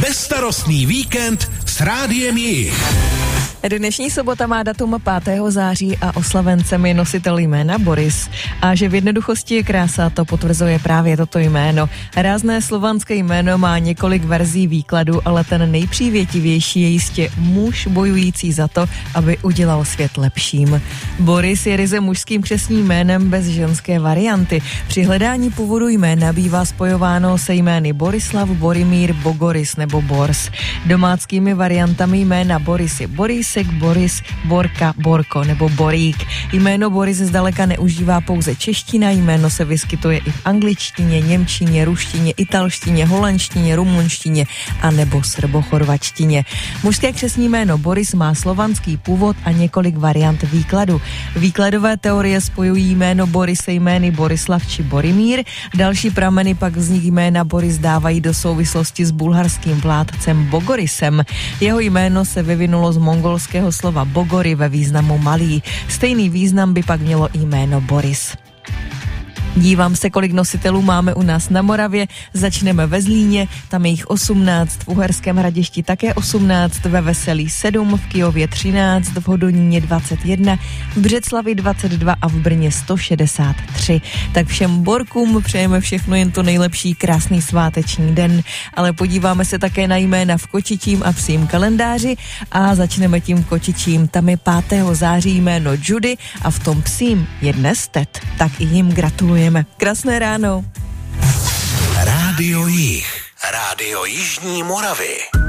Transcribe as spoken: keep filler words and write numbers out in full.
Bezstarostný víkend s Rádiem Jich. Dnešní sobota má datum pátého září a oslavencem je nositel jména Boris. A že v jednoduchosti je krása, to potvrzuje právě toto jméno. Rázné slovanské jméno má několik verzí výkladu, ale ten nejpřívětivější je jistě muž bojující za to, aby udělal svět lepším. Boris je ryze mužským křestním jménem bez ženské varianty. Při hledání původu jména bývá spojováno se jmény Borislav, Borimír, Bogoris nebo Bors. Domáckými variantami jména Boris je Boris, Boris, Borka, Borko nebo Borík. Jméno Boris zdaleka neužívá pouze čeština, jméno se vyskytuje i v angličtině, němčině, ruštině, italštině, holandštině, rumunštině a nebo srbochorvačtině. Mužské křestní jméno Boris má slovanský původ a několik variant výkladu. Výkladové teorie spojují jméno Boris se jmény Borislav či Borimír, další prameny pak vznik jména Boris dávají do souvislosti s bulharským vládcem Bogorisem. Jeho jméno se vyvinulo z mongolského slova Bogory ve významu malý. Stejný význam by pak mělo i jméno Boris. Dívám se, kolik nositelů máme u nás na Moravě. Začneme ve Zlíně, tam je jich osmnáct, v Uherském Hradišti také osmnáct, ve Veselí sedm, v Kyjově třináct, v Hodoníně dvacet jedna, v Břeclavi dvacet dva a v Brně sto šedesát tři. Tak všem borkům přejeme všechno jen to nejlepší, krásný sváteční den, ale podíváme se také na jména v kočičím a psím kalendáři a začneme tím kočičím. Tam je pátého září jméno Judy a v tom psím je dnes Ted. Tak i jim gratulujeme. Krásné ráno. Rádio Jich. Rádio Jižní Moravy.